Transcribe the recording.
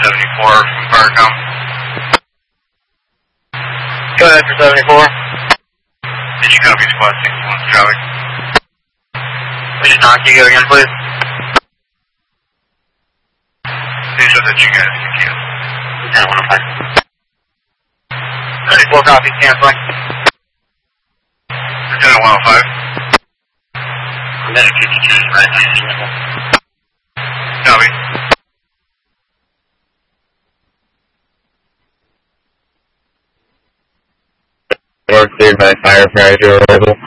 74 from Firecom. Go ahead for 74. Did you copy squad 61 traffic? We did not. Can you go again, please? They said that you guys can cancel. 10-105. 34 copy, canceling. Lieutenant 105. Lieutenant 52 is right now. Copy. We're cleared by firefighter arrival.